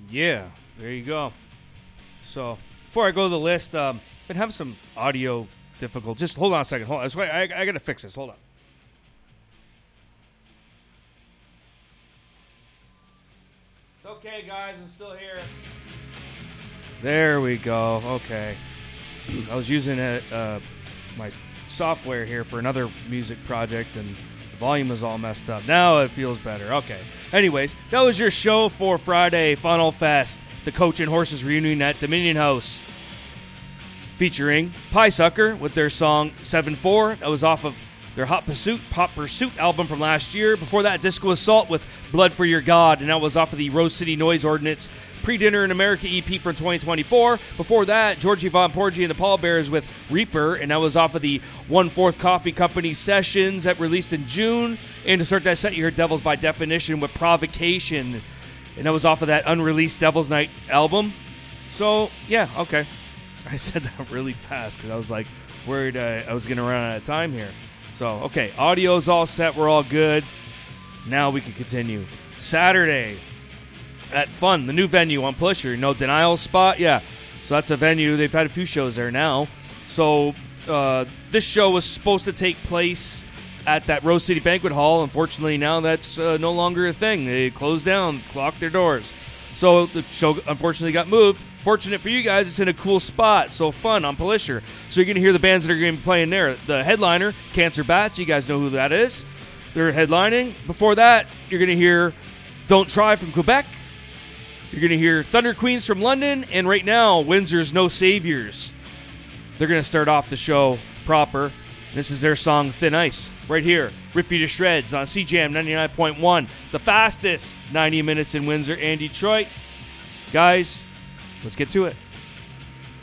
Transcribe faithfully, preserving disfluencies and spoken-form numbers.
Yeah, there you go. So, before I go to the list, um, been having some audio difficult. Just hold on a second. Hold on. I, I, I got to fix this. Hold on. It's okay, guys. I'm still here. There we go. Okay. I was using a, uh, my software here for another music project, and the volume was all messed up. Now it feels better. Okay. Anyways, that was your show for Friday, Funnel Fest, the Coach and Horses reunion at Dominion House, featuring Pie Sucker with their song seven four. That was off of their Hot Pursuit, Hot Pursuit album from last year. Before that, Disco Assault with Blood for Your God, and that was off of the Rose City Noise Ordinance Pre-Dinner in America E P from twenty twenty-four. Before that, Georgie Von Porgy and the Pallbearers with Reaper, and that was off of the One-Fourth Coffee Company Sessions that released in June. And to start that set, you heard Devils by Definition with Provocation, and that was off of that unreleased Devil's Night album. So, yeah, okay. I said that really fast because I was like worried uh, I was going to run out of time here. So, okay, audio's all set. We're all good. Now we can continue. Saturday at Fun, the new venue on Pusher. No Denial spot. Yeah, so that's a venue. They've had a few shows there now. So uh, this show was supposed to take place at that Rose City Banquet Hall. Unfortunately, now that's uh, no longer a thing. They closed down, locked their doors. So the show unfortunately got moved. Fortunate for you guys, it's in a cool spot. So Fun on Polisher. So you're going to hear the bands that are going to be playing there. The headliner, Cancer Bats. You guys know who that is. They're headlining. Before that, you're going to hear Don't Try from Quebec. You're going to hear Thunder Queens from London. And right now, Windsor's No Saviors. They're going to start off the show proper. This is their song Thin Ice. Right here. Rip You to Shreds on C J M ninety-nine point one. The fastest ninety minutes in Windsor and Detroit. Guys, let's get to it.